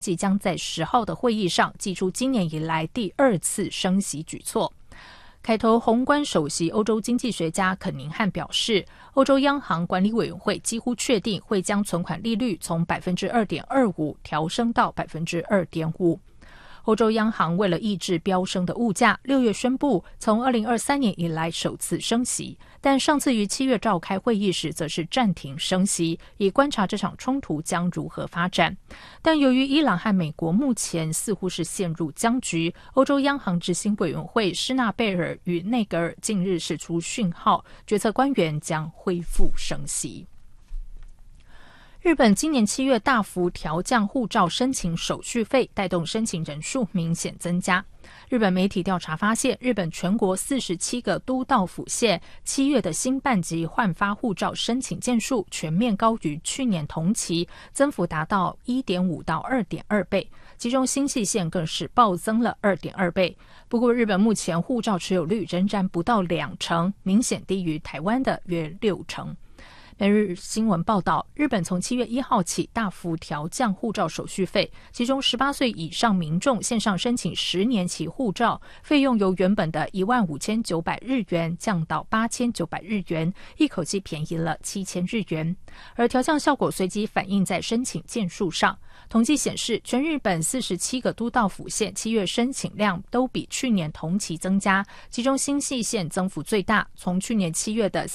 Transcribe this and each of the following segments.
即将在10号的会议上祭出今年以来第2次升息举措。凯投宏观首席欧洲经济学家肯宁汉表示，欧洲央行管理委员会几乎确定会将存款利率从 2.25% 调升到 2.5%。欧洲央行为了抑制飙升的物价，6月宣布从2023年以来首次升息，但上次于7月召开会议时则是暂停升息，以观察这场冲突将如何发展。但由于伊朗和美国目前似乎是陷入僵局，欧洲央行执行委员会施纳贝尔与内格尔近日释出讯号，决策官员将恢复升息。日本今年7月大幅调降护照申请手续费，带动申请人数明显增加。日本媒体调查发现，日本全国47个都道府县7月的新办及换发护照申请件数全面高于去年同期，增幅达到 1.5 到 2.2 倍，其中新泻县更是暴增了 2.2 倍。不过日本目前护照持有率仍然不到2成，明显低于台湾的约6成。每日新闻报道，日本从7月1号起大幅调降护照手续费，其中18岁以上民众线上申请10年期护照，费用由原本的15900日元降到8900日元，一口气便宜了7000日元。而调降效果随即反映在申请件数上。统计显示，全日本47个都道府县7月申请量都比去年同期增加，其中新泻县增幅最大，从去年7月的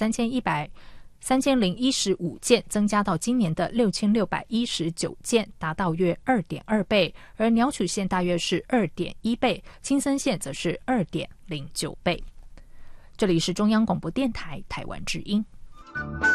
3015件增加到今年的6619件，达到约 2.2 倍，而鸟取县大约是 2.1 倍，青森县则是 2.09 倍。这里是中央广播电台台湾之音。